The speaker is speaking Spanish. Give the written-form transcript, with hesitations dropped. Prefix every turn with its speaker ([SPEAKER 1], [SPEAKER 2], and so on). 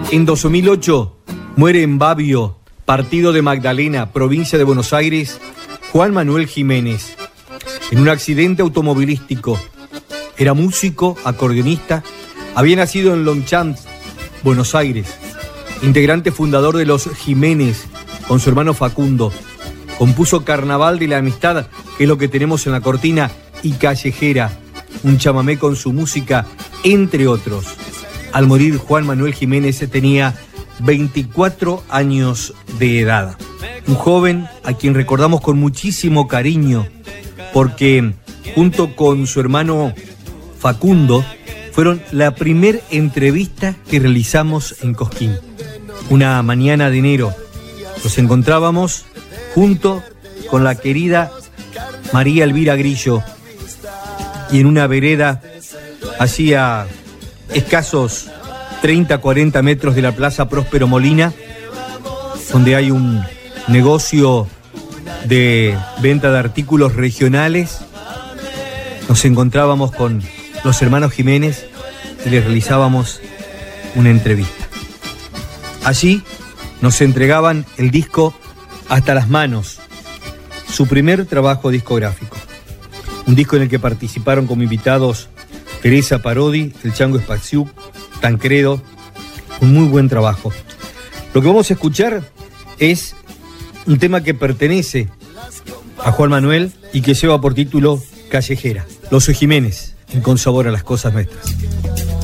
[SPEAKER 1] En 2008 muere en Babio, partido de Magdalena, provincia de Buenos Aires, Juan Manuel Jiménez, en un accidente automovilístico. Era músico, acordeonista, había nacido en Longchamp, Buenos Aires, integrante fundador de los Jiménez con su hermano Facundo. Compuso Carnaval de la Amistad, que es lo que tenemos en la cortina, y Callejera, un chamamé con su música, entre otros. Al morir, Juan Manuel Jiménez tenía 24 años de edad. Un joven a quien recordamos con muchísimo cariño, porque junto con su hermano Facundo, fueron la primer entrevista que realizamos en Cosquín. Una mañana de enero nos encontrábamos junto con la querida María Elvira Grillo y en una vereda allí a escasos 30-40 metros de la Plaza Próspero Molina, donde hay un negocio de venta de artículos regionales. Nos encontrábamos con los hermanos Jiménez y les realizábamos una entrevista. Allí nos entregaban el disco Hasta las Manos, su primer trabajo discográfico. Un disco en el que participaron como invitados Teresa Parodi, el Chango Espaciuc, Tancredo. Un muy buen trabajo. Lo que vamos a escuchar es un tema que pertenece a Juan Manuel y que lleva por título Callejera. Los Jiménez, en Con Sabor a las Cosas Nuestras.